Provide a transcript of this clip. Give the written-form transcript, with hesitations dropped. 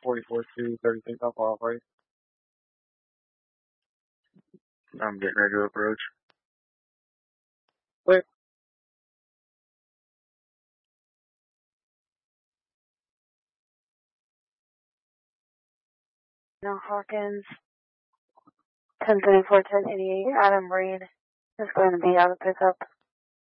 44-2, 36 off off, right? I'm getting ready to approach. Wait. No, Hawkins, 1034, 1088, Adam Reed is going to be out of pickup.